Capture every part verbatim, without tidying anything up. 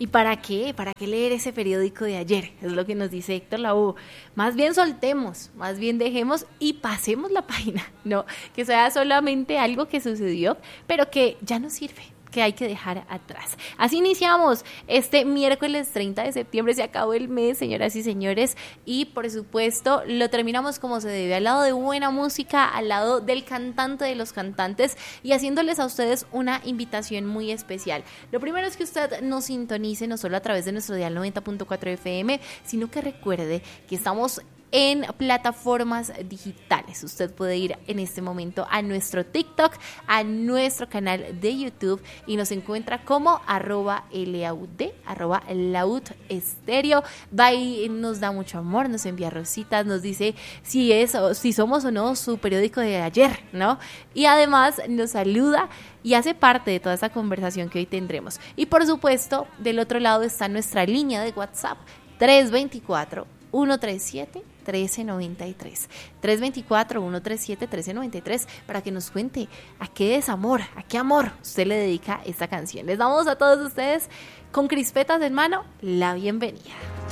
¿Y para qué? ¿Para qué leer ese periódico de ayer? Es lo que nos dice Héctor Lavoe. Más bien soltemos, más bien dejemos y pasemos la página, ¿no? Que sea solamente algo que sucedió, pero que ya no sirve, que hay que dejar atrás. Así iniciamos este miércoles treinta de septiembre, se acabó el mes, señoras y señores, y por supuesto lo terminamos como se debe, al lado de buena música, al lado del cantante de los cantantes y haciéndoles a ustedes una invitación muy especial. Lo primero es que usted nos sintonice no solo a través de nuestro dial noventa punto cuatro F M, sino que recuerde que estamos en plataformas digitales. Usted puede ir en este momento a nuestro TikTok, a nuestro canal de YouTube y nos encuentra como arroba laud, arroba laud estéreo. Va y nos da mucho amor, nos envía rositas, nos dice si es, si somos o no su periódico de ayer, ¿no? Y además nos saluda y hace parte de toda esa conversación que hoy tendremos. Y por supuesto, del otro lado está nuestra línea de WhatsApp, tres dos cuatro, uno tres siete, uno tres nueve tres. tres dos cuatro, uno tres siete, uno tres nueve tres para que nos cuente a qué desamor, a qué amor usted le dedica esta canción. Les damos a todos ustedes con crispetas en mano la bienvenida.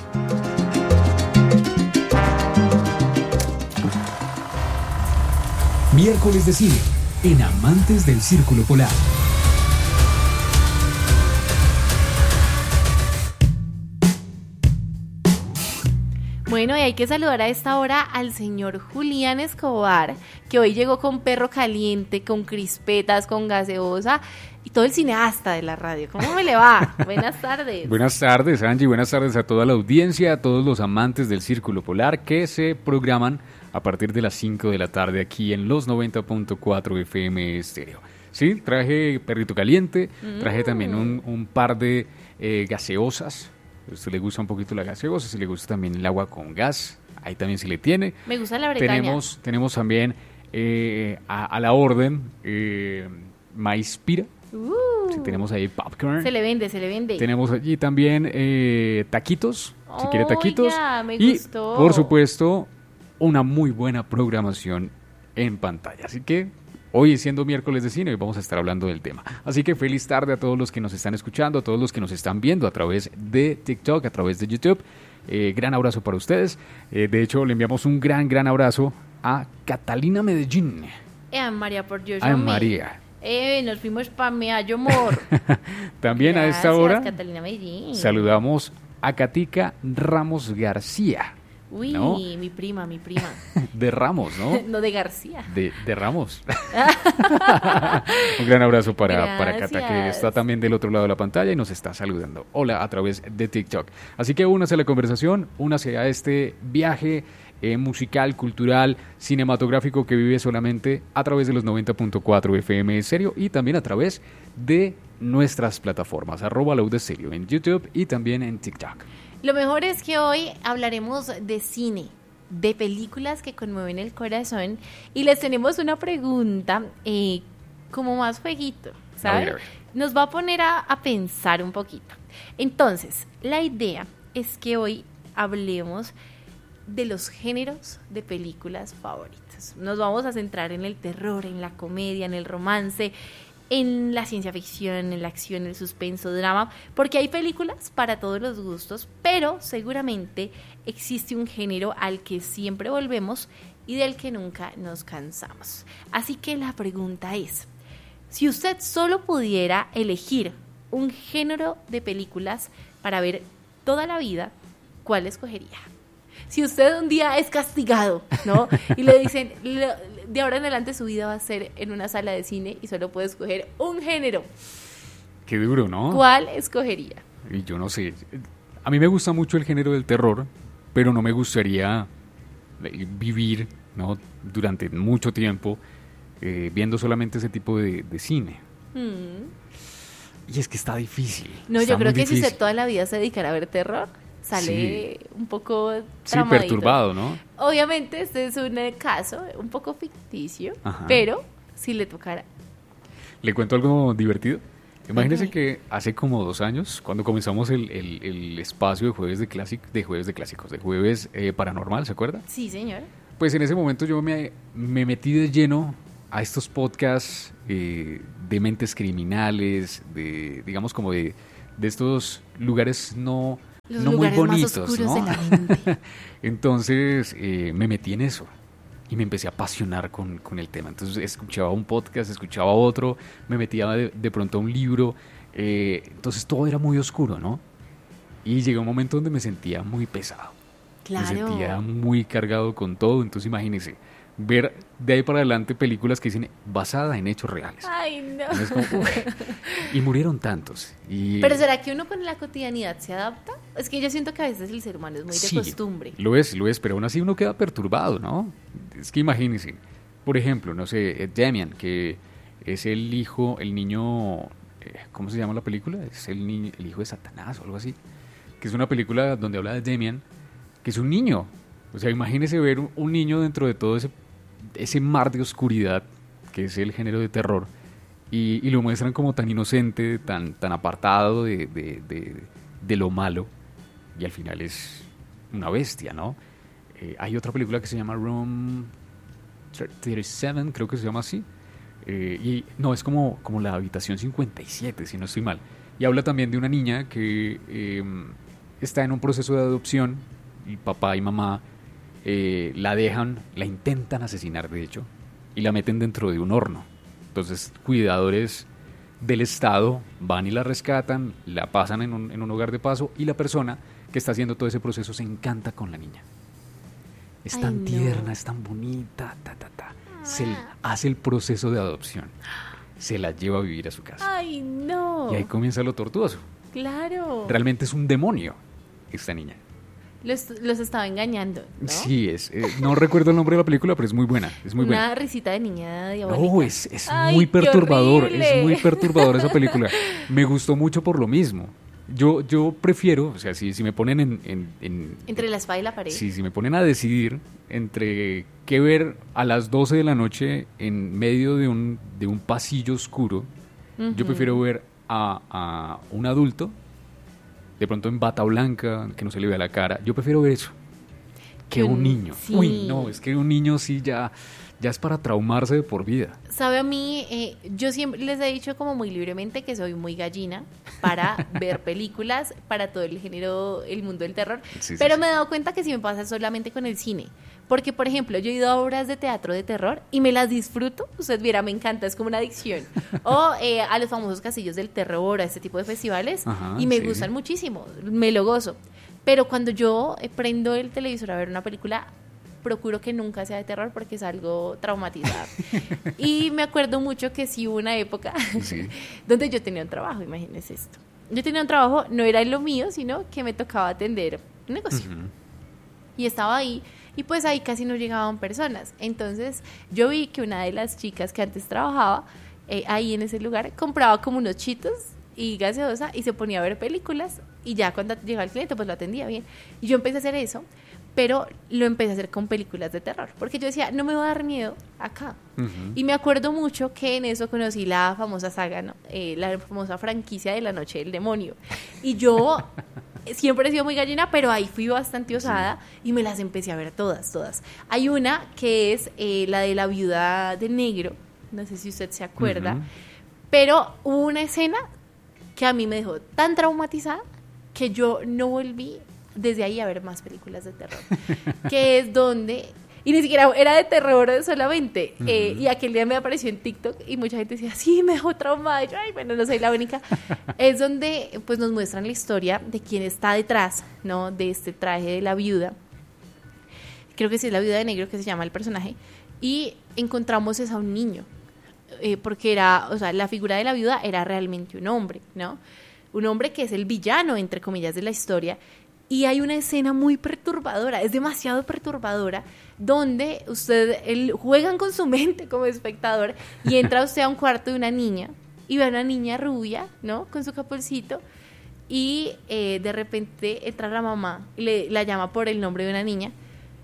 Miércoles de cine en Amantes del Círculo Polar. Bueno, y hay que saludar a esta hora al señor Julián Escobar, que hoy llegó con perro caliente, con crispetas, con gaseosa y todo el cineasta de la radio. ¿Cómo me le va? Buenas tardes. Buenas tardes, Angie. Buenas tardes a toda la audiencia, a todos los amantes del Círculo Polar que se programan a partir de las cinco de la tarde aquí en los noventa punto cuatro F M estéreo. Sí, traje perrito caliente, traje mm. también un, un par de eh, gaseosas. A usted le gusta un poquito la gaseosa, si le gusta también el agua con gas, ahí también se le tiene. Me gusta la Bretaña. Tenemos, tenemos también eh, a, a la orden eh, maíz pira. Uh, sí, tenemos ahí popcorn. Se le vende, se le vende. Tenemos allí también eh, taquitos, oh, si quiere taquitos. Ya, me y, gustó. por supuesto, una muy buena programación en pantalla. Así que hoy, siendo miércoles de cine, hoy vamos a estar hablando del tema. Así que feliz tarde a todos los que nos están escuchando, a todos los que nos están viendo a través de TikTok, a través de YouTube. Eh, gran abrazo para ustedes. Eh, de hecho, le enviamos un gran, gran abrazo a Catalina Medellín. Eh, a María por Dios. A María. Eh, nos fuimos para Meallo Mor. También Gracias, a esta hora Catalina Medellín. Saludamos a Katica Ramos García. Uy, ¿no? mi prima, mi prima. De Ramos, ¿no? No, de García. De, de Ramos. Un gran abrazo para, para Cata, que está también del otro lado de la pantalla y nos está saludando. Hola, a través de TikTok. Así que únase a la conversación, únase a este viaje eh, musical, cultural, cinematográfico que vive solamente a través de los noventa punto cuatro F M estéreo y también a través de nuestras plataformas, arroba laud estéreo en YouTube y también en TikTok. Lo mejor es que hoy hablaremos de cine, de películas que conmueven el corazón y les tenemos una pregunta eh, como más jueguito, ¿sabes? Nos va a poner a, a pensar un poquito. Entonces, la idea es que hoy hablemos de los géneros de películas favoritas. Nos vamos a centrar en el terror, en la comedia, en el romance, en la ciencia ficción, en la acción, el suspenso, drama, porque hay películas para todos los gustos, pero seguramente existe un género al que siempre volvemos y del que nunca nos cansamos. Así que la pregunta es, si usted solo pudiera elegir un género de películas para ver toda la vida, ¿cuál escogería? Si usted un día es castigado, ¿no? Y le dicen, de ahora en adelante su vida va a ser en una sala de cine y solo puede escoger un género. Qué duro, ¿no? ¿Cuál escogería? Y yo no sé. A mí me gusta mucho el género del terror, pero no me gustaría vivir, ¿no?, durante mucho tiempo eh, viendo solamente ese tipo de, de cine. Mm. Y es que está difícil. No, está yo creo que difícil. si usted toda la vida se dedicara a ver terror, sale sí. un poco sí, perturbado, ¿no? Obviamente este es un caso un poco ficticio, Ajá. pero si le tocara. ¿Le cuento algo divertido? Imagínese uh-huh. que hace como dos años, cuando comenzamos el, el, el espacio de jueves de, clásic, de jueves de clásicos, de jueves eh, paranormal, ¿se acuerda? Sí, señor. Pues en ese momento yo me, me metí de lleno a estos podcasts eh, de mentes criminales, de digamos como de, de estos lugares no, Los no muy lugares más bonitos, oscuros ¿no? de la mente. Entonces eh, me metí en eso y me empecé a apasionar con, con el tema. Entonces escuchaba un podcast, escuchaba otro, me metía de, de pronto a un libro. Eh, entonces todo era muy oscuro, ¿no? Y llegó un momento donde me sentía muy pesado. Claro. Me sentía muy cargado con todo. Entonces imagínense, ver de ahí para adelante películas que dicen basadas en hechos reales. Ay, no. Es como, uy, y murieron tantos. Y, Pero ¿será que uno con la cotidianidad se adapta? Es que yo siento que a veces el ser humano es muy de sí, costumbre. Lo es, lo es, pero aún así uno queda perturbado, ¿no? Es que imagínense, por ejemplo, no sé, Damian, que es el hijo, el niño, ¿cómo se llama la película? Es el, niño, el hijo de Satanás o algo así. Que es una película donde habla de Damian, que es un niño. O sea, imagínese ver un, un niño dentro de todo ese, ese mar de oscuridad, que es el género de terror, y, y lo muestran como tan inocente, tan, tan apartado de, de, de, de lo malo, y al final es una bestia, ¿no? Eh, hay otra película que se llama Room treinta y siete, creo que se llama así, eh, y no, es como, como la habitación cincuenta y siete, si no estoy mal, y habla también de una niña que eh, está en un proceso de adopción, y papá y mamá eh, la dejan, la intentan asesinar de hecho, y la meten dentro de un horno. Entonces cuidadores del Estado van y la rescatan, la pasan en un, en un hogar de paso, y la persona que está haciendo todo ese proceso se encanta con la niña. Es Ay, tan no. tierna, es tan bonita, ta, ta, ta. Se hace el proceso de adopción, se la lleva a vivir a su casa. Ay, no. Y ahí comienza lo tortuoso. Claro. Realmente es un demonio esta niña. Los, los estaba engañando, ¿no? Sí, es. Eh, no recuerdo el nombre de la película, pero es muy buena. Es muy Una buena. risita de niña diabólica. No, es, es Ay, muy qué perturbador. horrible. Es muy perturbador esa película. Me gustó mucho por lo mismo. Yo, yo prefiero, o sea, si, si me ponen en, en, en Entre la espada y la pared. si, si me ponen a decidir entre qué ver a las doce de la noche en medio de un, de un pasillo oscuro, Ujú. yo prefiero ver a, a un adulto, de pronto en bata blanca, que no se le vea la cara. Yo prefiero ver eso que un niño. Sí. Uy, no, es que un niño sí ya, ya es para traumarse de por vida. Sabe, a mí, eh, yo siempre les he dicho como muy libremente que soy muy gallina para ver películas, para todo el género, el mundo del terror, Sí, sí, pero sí. me he dado cuenta que sí me pasa solamente con el cine. Porque, por ejemplo, yo he ido a obras de teatro de terror y me las disfruto. Usted viera, me encanta, es como una adicción. O eh, a los famosos castillos del terror, a este tipo de festivales, Ajá, y me sí. gustan muchísimo, me lo gozo. Pero cuando yo eh, prendo el televisor a ver una película, procuro que nunca sea de terror porque es algo traumatizado. Y me acuerdo mucho que sí hubo una época Sí. donde yo tenía un trabajo, imagínense esto. Yo tenía un trabajo, no era lo mío, sino que me tocaba atender un negocio. Ujú. Y estaba ahí, y pues ahí casi no llegaban personas. Entonces yo vi que una de las chicas que antes trabajaba eh, ahí en ese lugar compraba como unos chitos y gaseosa y se ponía a ver películas, y ya cuando llegaba el cliente pues lo atendía bien. Y yo empecé a hacer eso, pero lo empecé a hacer con películas de terror, porque yo decía, no me va a dar miedo acá. Ujú. Y me acuerdo mucho que en eso conocí la famosa saga, ¿no? Eh, la famosa franquicia de La Noche del Demonio. Y yo siempre he sido muy gallina, pero ahí fui bastante osada y me las empecé a ver todas, todas. Hay una que es eh, la de la viuda de negro, no sé si usted se acuerda, Ujú. pero hubo una escena que a mí me dejó tan traumatizada que yo no volví desde ahí a ver más películas de terror, que es donde, y ni siquiera era de terror solamente, Ujú. eh, y aquel día me apareció en TikTok y mucha gente decía, sí, me dejó traumada, y yo, ay, bueno, no soy la única, es donde pues nos muestran la historia de quién está detrás, ¿no?, de este traje de la viuda, creo que sí es la viuda de negro que se llama el personaje, y encontramos es a un niño, eh, porque era, o sea, la figura de la viuda era realmente un hombre, ¿no?, un hombre que es el villano, entre comillas, de la historia. Y hay una escena muy perturbadora, es demasiado perturbadora, donde usted, el, juegan con su mente como espectador y entra usted a un cuarto de una niña y ve a una niña rubia, ¿no?, con su capucito, y eh, de repente entra la mamá, y le, la llama por el nombre de una niña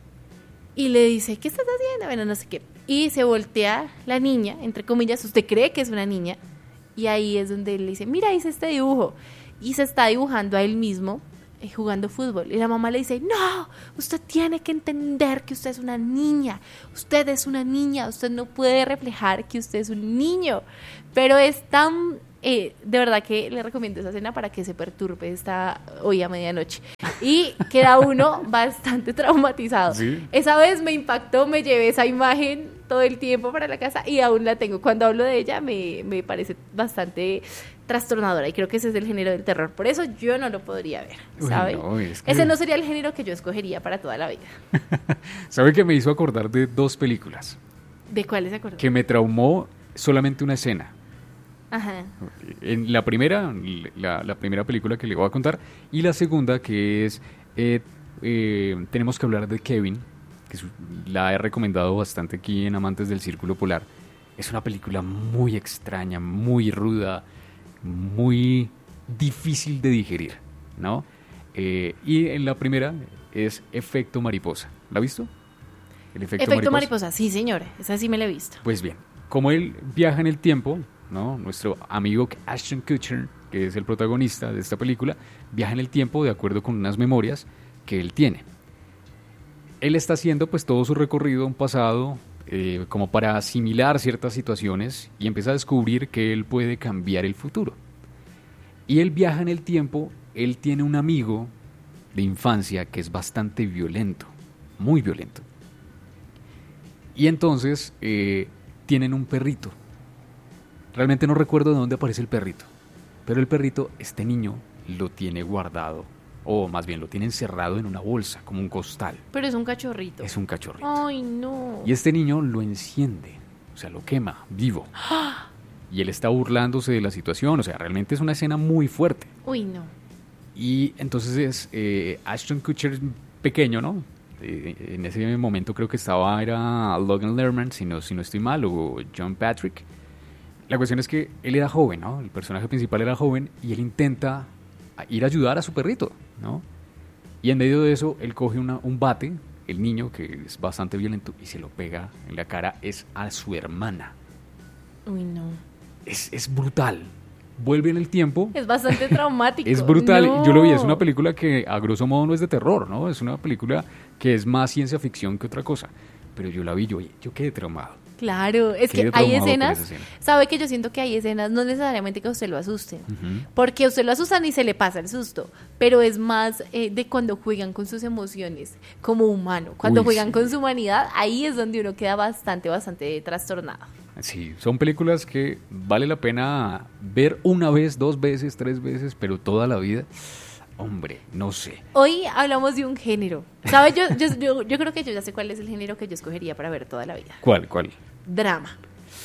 y le dice, ¿qué estás haciendo? Bueno, no sé qué. Y se voltea la niña, entre comillas, usted cree que es una niña, y ahí es donde él le dice, mira, hice este dibujo, y se está dibujando a él mismo eh, jugando fútbol. Y la mamá le dice, no, usted tiene que entender que usted es una niña. Usted es una niña. Usted no puede reflejar que usted es un niño. Pero es tan... Eh, de verdad que le recomiendo esa escena para que se perturbe esta hoy a medianoche. Y queda uno bastante traumatizado. ¿Sí? Esa vez me impactó, me llevé esa imagen todo el tiempo para la casa y aún la tengo. Cuando hablo de ella me, me parece bastante trastornadora y creo que ese es el género del terror. Por eso yo no lo podría ver, ¿sabe? Uy, no, es que... Ese no sería el género que yo escogería para toda la vida. ¿Sabe que me hizo acordar de dos películas? ¿De cuáles se acordó? Que me traumó solamente una escena. Ajá. En la primera, la, la primera película que le voy a contar, y la segunda que es eh, eh, tenemos que hablar de Kevin, que es, la he recomendado bastante aquí en Amantes del Círculo Polar. Es una película muy extraña, muy ruda, muy difícil de digerir, ¿no? Eh, y en la primera es Efecto Mariposa. ¿La ha visto? El efecto, efecto mariposa. mariposa, sí señora, esa sí me la he visto. Pues bien, como él viaja en el tiempo, ¿no? Nuestro amigo Ashton Kutcher, que es el protagonista de esta película, viaja en el tiempo de acuerdo con unas memorias que él tiene. Él está haciendo pues todo su recorrido en un pasado eh, como para asimilar ciertas situaciones y empieza a descubrir que él puede cambiar el futuro. Y él viaja en el tiempo, él tiene un amigo de infancia que es bastante violento, muy violento. Y entonces eh, tienen un perrito. Realmente no recuerdo de dónde aparece el perrito, pero el perrito, este niño, lo tiene guardado, o más bien lo tiene encerrado en una bolsa, como un costal. Pero es un cachorrito. Es un cachorrito. Ay, no. Y este niño lo enciende, o sea, lo quema vivo. Y él está burlándose de la situación, o sea, realmente es una escena muy fuerte. Uy, no. Y entonces es eh, Ashton Kutcher pequeño, ¿no? Eh, en ese momento creo que estaba, era Logan Lerman, si no, si no estoy mal, o John Patrick. La cuestión es que él era joven, ¿no? El personaje principal era joven y él intenta ir a ayudar a su perrito, ¿no? Y en medio de eso, él coge una, un bate, el niño, que es bastante violento, y se lo pega en la cara, es a su hermana. Uy, no. Es, es brutal. Vuelve en el tiempo. Es bastante traumático. Es brutal. No. Yo lo vi, es una película que a grosso modo no es de terror, ¿no? Es una película que es más ciencia ficción que otra cosa. Pero yo la vi, yo, yo quedé traumado. Claro, es que hay escenas, escena. sabe que yo siento que hay escenas no necesariamente que a usted lo asusten, uh-huh. porque a usted lo asustan y se le pasa el susto, pero es más eh, de cuando juegan con sus emociones como humano, cuando Uy, juegan sí. con su humanidad, ahí es donde uno queda bastante, bastante trastornado. Sí, son películas que vale la pena ver una vez, dos veces, tres veces, pero toda la vida... Hombre, no sé. Hoy hablamos de un género. ¿Sabes? Yo, yo, yo, yo creo que yo ya sé cuál es el género que yo escogería para ver toda la vida. ¿Cuál? ¿Cuál? Drama.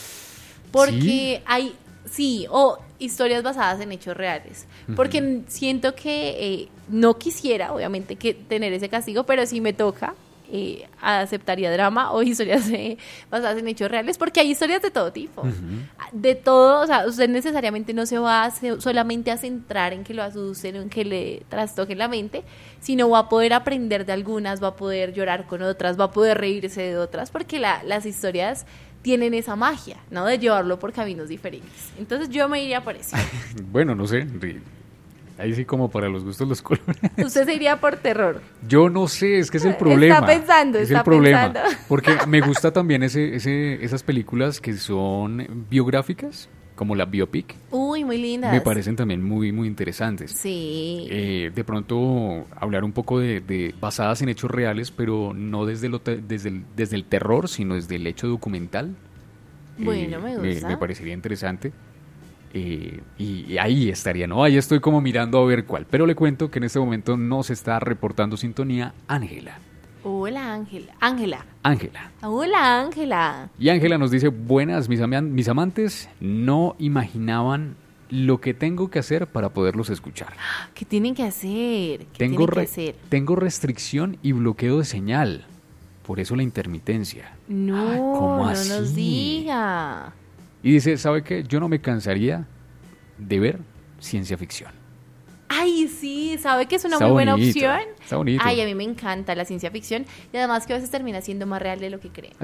Porque ¿Sí? hay, sí, o historias basadas en hechos reales. Porque uh-huh. siento que eh, no quisiera, obviamente, que tener ese castigo, pero si me toca, eh, aceptaría drama o historias eh, basadas en hechos reales, porque hay historias de todo tipo, uh-huh. de todo, o sea, usted necesariamente no se va a se, solamente a centrar en que lo asusten, en que le trastoquen la mente, sino va a poder aprender de algunas, va a poder llorar con otras, va a poder reírse de otras, porque la, las historias tienen esa magia, ¿no? De llevarlo por caminos diferentes. Entonces yo me iría por eso. Bueno, no sé, ahí sí como para los gustos los colores. Usted se iría por terror. Yo no sé, es que es el problema. Está pensando, es está el problema. pensando. Porque me gusta también ese, ese, esas películas que son biográficas, como la biopic. Uy, muy lindas. Me parecen también muy, muy interesantes. Sí. Eh, de pronto hablar un poco de, de basadas en hechos reales, pero no desde, lo te, desde, el, desde el terror, sino desde el hecho documental. Bueno, eh, me gusta. Me, me parecería interesante. Eh, y, y ahí estaría, ¿no? Ahí estoy como mirando a ver cuál. Pero le cuento que en este momento no se está reportando sintonía Ángela. Hola, Ángela. Ángela. Ángela. Hola, Ángela. Y Ángela nos dice, buenas, mis, am- mis amantes, no imaginaban lo que tengo que hacer para poderlos escuchar. ¿Qué tienen que hacer? ¿Qué tengo, tienen que re- hacer? tengo restricción y bloqueo de señal. Por eso la intermitencia. No, Ay, ¿cómo no así? nos diga. Y dice, ¿sabe qué? Yo no me cansaría de ver ciencia ficción. Ay, sí, ¿sabe que es una Está muy buena bonito, opción? Está bonito. Ay, a mí me encanta la ciencia ficción y además que a veces termina siendo más real de lo que creen. ¿Ah, sí?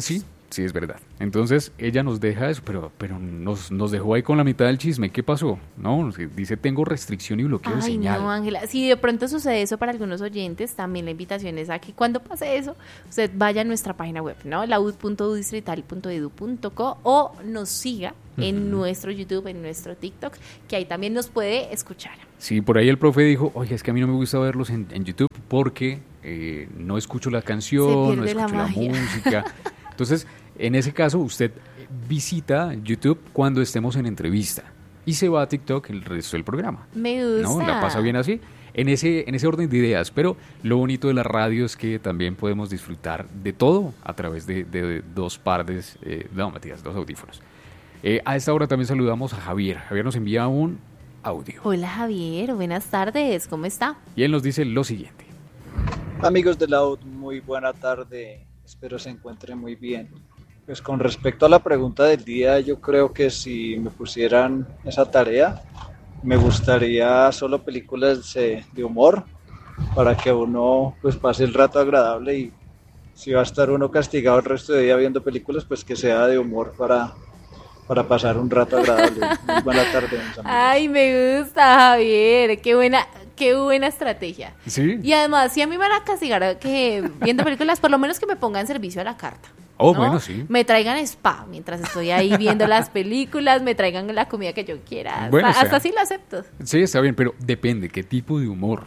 Sí, es verdad. Entonces, ella nos deja eso, pero, pero nos, nos dejó ahí con la mitad del chisme. ¿Qué pasó? No, dice, tengo restricción y bloqueo de Ay, señal. no, Ángela. Si de pronto sucede eso para algunos oyentes, también la invitación es a que cuando pase eso, usted vaya a nuestra página web, ¿no? la u d punto u distrital punto e d u punto co o nos siga en uh-huh. nuestro YouTube, en nuestro TikTok, que ahí también nos puede escuchar. Sí, por ahí el profe dijo, oye, es que a mí no me gusta verlos en, en YouTube porque eh, no escucho la canción, no escucho la, la música. Entonces, en ese caso, usted visita YouTube cuando estemos en entrevista y se va a TikTok el resto del programa. Me gusta. ¿No? La pasa bien así, en ese, en ese orden de ideas. Pero lo bonito de la radio es que también podemos disfrutar de todo a través de, de dos pares, eh, no, Matías, dos audífonos. Eh, a esta hora también saludamos a Javier. Javier nos envía un audio. Hola Javier, buenas tardes, ¿cómo está? Y él nos dice lo siguiente. Amigos de la U D, muy buena tarde. Espero se encuentren muy bien. Pues con respecto a la pregunta del día, yo creo que si me pusieran esa tarea, me gustaría solo películas de, de humor para que uno pues pase el rato agradable y si va a estar uno castigado el resto de día viendo películas, pues que sea de humor para, para pasar un rato agradable. Muy buena tarde, mis amigos. Ay, me gusta, Javier. Qué buena... Qué buena estrategia. Sí. Y además, si a mí me van a castigar que viendo películas, por lo menos que me pongan servicio a la carta. Oh, ¿no? bueno, sí. Me traigan spa mientras estoy ahí viendo las películas, me traigan la comida que yo quiera. Bueno, hasta, o sea, hasta así lo acepto. Sí, está bien, pero depende qué tipo de humor.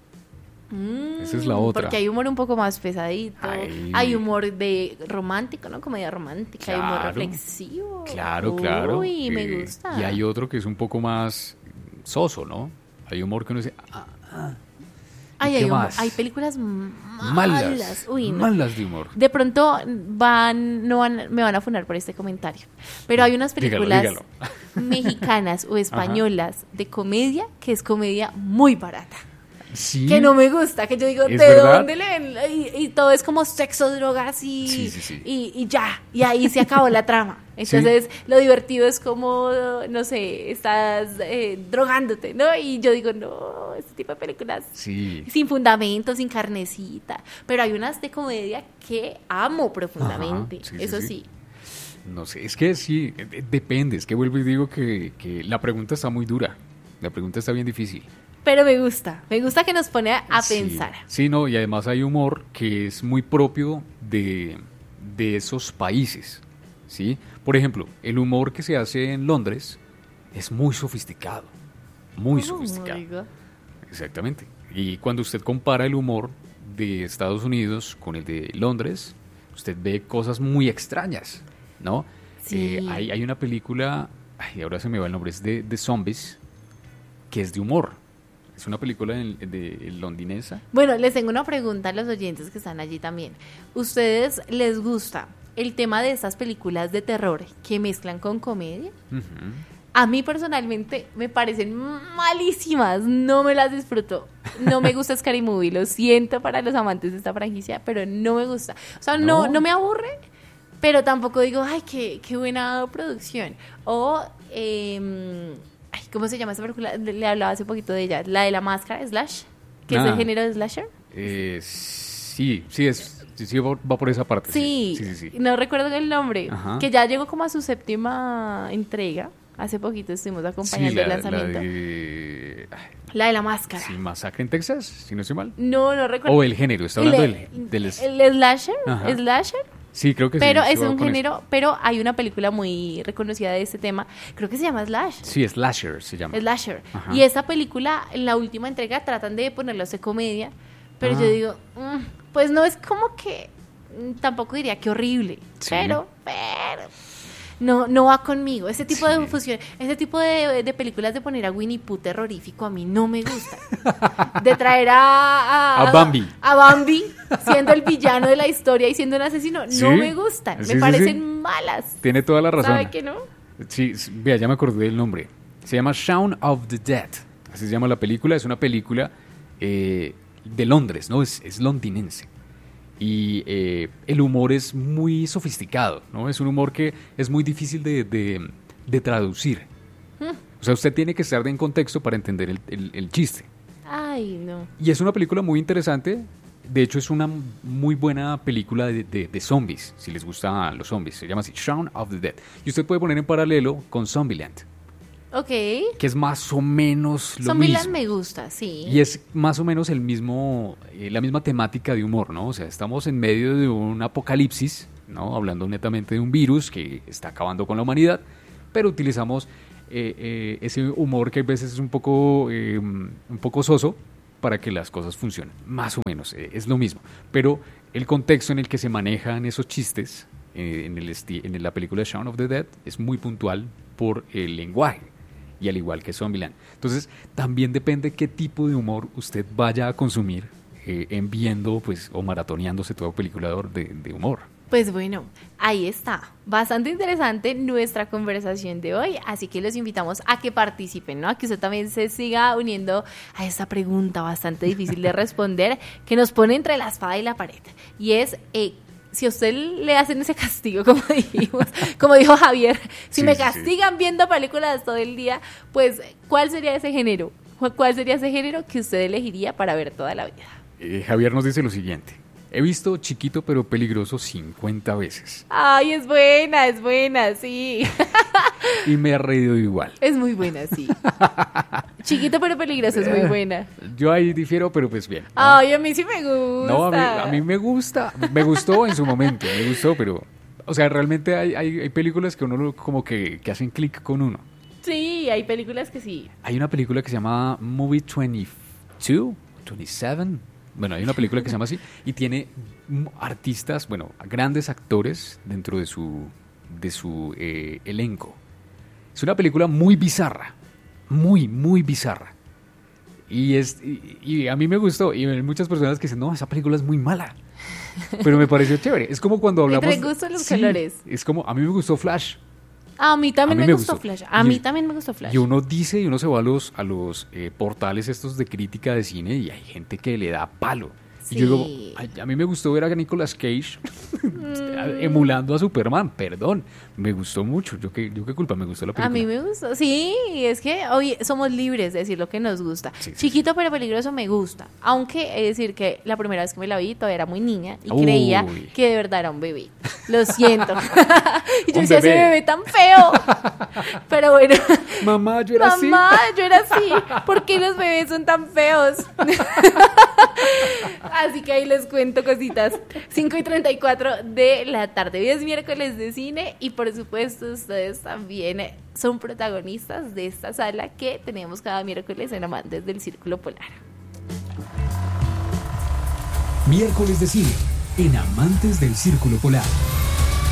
Mm, Esa es la otra. Porque hay humor un poco más pesadito. Ay. Hay humor de romántico, ¿no? Comedia romántica. Claro, hay humor reflexivo. Claro, Uy, claro. Uy, eh, me gusta. Y hay otro que es un poco más soso, ¿no? Hay humor que uno dice... Ah, ah. Ay, hay, más? hay películas malas. Malas, Uy, no. malas de humor. De pronto van, no van, me van a funar por este comentario. Pero hay unas películas dígalo, dígalo. mexicanas o españolas Ajá. de comedia que es comedia muy barata. Sí. Que no me gusta, que yo digo, ¿de verdad? dónde le ven? Y, y todo es como sexo, drogas y, sí, sí, sí. y, y ya. Y ahí se acabó la trama. Entonces, sí. lo divertido es como, no sé, estás eh, drogándote, ¿no? Y yo digo, no, este tipo de películas sí. sin fundamento, sin carnecita. Pero hay unas de comedia que amo profundamente. Ajá, sí, eso sí, sí. sí. No sé, es que sí, depende. Es que vuelvo y digo que, que la pregunta está muy dura. La pregunta está bien difícil. Pero me gusta, me gusta que nos pone a, a sí, pensar. Sí, no, y además hay humor que es muy propio de, de esos países, ¿sí? Por ejemplo, el humor que se hace en Londres es muy sofisticado, muy oh, sofisticado. Exactamente. Y cuando usted compara el humor de Estados Unidos con el de Londres, usted ve cosas muy extrañas, ¿no? Sí. Eh, hay, hay una película, ay, ahora se me va el nombre, es de, de zombies, que es de humor. Es una película de, de londinesa. Bueno, les tengo una pregunta a los oyentes que están allí también. ¿Ustedes les gusta el tema de estas películas de terror que mezclan con comedia? Uh-huh. A mí personalmente me parecen malísimas, no me las disfruto. No me gusta Scary Movie, lo siento para los amantes de esta franquicia, pero no me gusta. O sea, no, no, no me aburre, pero tampoco digo, ay, qué, qué buena producción. O... Eh, ¿cómo se llama esa película? Le hablaba hace poquito de ella. La de la máscara, Slash, que ah, es el género de slasher. Eh, sí, sí, es, sí, sí va por esa parte. Sí, sí, sí, sí. No recuerdo el nombre. Ajá. Que ya llegó como a su séptima entrega. Hace poquito estuvimos acompañando sí, la, el lanzamiento. La de... la de la máscara. Sí, Masacre en Texas, si no estoy mal. No, no recuerdo. O el género, está hablando el, del, del... El slasher, Ajá. Slasher. Sí, creo que pero sí. Pero es un género, eso. Pero hay una película muy reconocida de este tema, creo que se llama Slash. Sí, Slasher se llama. Slasher. Ajá. Y esa película, en la última entrega, tratan de ponerlo de comedia, pero ah. yo digo, mmm, pues no es como que, tampoco diría que horrible, sí. pero, pero... No, no va conmigo. Ese tipo sí. de fusión, ese tipo de, de películas de poner a Winnie Pooh terrorífico a mí no me gusta. De traer a, a, a Bambi. A Bambi siendo el villano de la historia y siendo un asesino, ¿Sí? no me gustan. Sí, me parecen sí. malas. Tiene toda la razón. ¿Sabe que no? Sí, vea, ya me acordé del nombre. Se llama Shaun of the Dead. Así se llama la película. Es una película eh, de Londres, ¿no? Es, es londinense. Y eh, el humor es muy sofisticado, ¿no? Es un humor que es muy difícil de, de, de traducir. ¿Mm? O sea, usted tiene que estar en contexto para entender el, el, el chiste. Ay, no. Y es una película muy interesante de hecho es una muy buena película de, de, de zombies, si les gustan los zombies, se llama así, Shaun of the Dead. Y usted puede poner en paralelo con Zombieland. Ok. Que es más o menos lo Zombieland mismo. me gusta, sí. Y es más o menos el mismo, eh, la misma temática de humor, ¿no? O sea, estamos en medio de un apocalipsis, ¿no? Hablando netamente de un virus que está acabando con la humanidad, pero utilizamos eh, eh, ese humor que a veces es un poco, eh, un poco soso para que las cosas funcionen. Más o menos, eh, es lo mismo. Pero el contexto en el que se manejan esos chistes eh, en, el esti- en la película Shaun of the Dead es muy puntual por el lenguaje. Y al igual que Zombieland. Entonces, también depende qué tipo de humor usted vaya a consumir eh, en viendo pues, o maratoneándose todo peliculador de, de humor. Pues bueno, ahí está. Bastante interesante nuestra conversación de hoy, así que los invitamos a que participen, ¿no? A que usted también se siga uniendo a esta pregunta bastante difícil de responder que nos pone entre la espada y la pared. Y es... Eh, si a usted le hacen ese castigo, como dijimos, como dijo Javier, si sí, me sí, castigan sí. viendo películas todo el día, pues, ¿cuál sería ese género? ¿Cuál sería ese género que usted elegiría para ver toda la vida? Eh, Javier nos dice lo siguiente. He visto Chiquito pero Peligroso cincuenta veces. Ay, es buena, es buena, sí. Y me he reído igual. Es muy buena, sí. Chiquito pero Peligroso es muy buena. Yo ahí difiero, pero pues bien. ¿no? Ay, a mí sí me gusta. No, a mí, a mí me gusta. Me gustó en su momento, me gustó, pero... O sea, realmente hay, hay, hay películas que uno lo- como que, que hacen clic con uno. Sí, hay películas que sí. Hay una película que se llama Movie veintidós, veintisiete. Bueno, hay una película que se llama así y tiene mm, artistas, bueno, grandes actores dentro de su, de su eh, elenco. Es una película muy bizarra, muy, muy bizarra. Y, es, y, y a mí me gustó. Y hay muchas personas que dicen, no, esa película es muy mala. Pero me pareció chévere. Es como cuando hablamos... Entre gustos los colores. Es como, a mí me gustó Flash. A mí también A mí me, me gustó, gustó. Flash. A Y- mí también me gustó Flash. Y uno dice y uno se va a los, a los eh, portales estos de crítica de cine y hay gente que le da palo. Y yo digo, Sí. "Ay, a mí me gustó ver a Nicolas Cage emulando a Superman, perdón, me gustó mucho, yo qué, yo qué culpa, me gustó la película. A mí me gustó, sí, es que hoy somos libres de decir lo que nos gusta. Sí, sí, Chiquito pero Peligroso me gusta, aunque he de decir que la primera vez que me la vi todavía era muy niña y Uy. creía que de verdad era un bebé. Lo siento. Y yo Un decía, ese bebé. bebé tan feo. Pero bueno, Mamá, yo era así. mamá, yo era así. ¿Por qué los bebés son tan feos? Así que ahí les cuento cositas. cinco y treinta y cuatro de la tarde. Hoy es miércoles de cine y por supuesto ustedes también son protagonistas de esta sala que tenemos cada miércoles en Amantes del Círculo Polar. Miércoles de cine en Amantes del Círculo Polar.